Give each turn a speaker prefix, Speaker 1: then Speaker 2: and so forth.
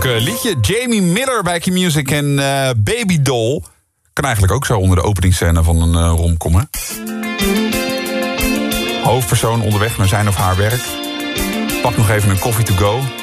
Speaker 1: Liedje Jamie Miller bij Q-Music en Baby Doll. Kan eigenlijk ook zo onder de openingsscène van een romcom, hè? Hoofdpersoon onderweg naar zijn of haar werk. Pak nog even een coffee to go.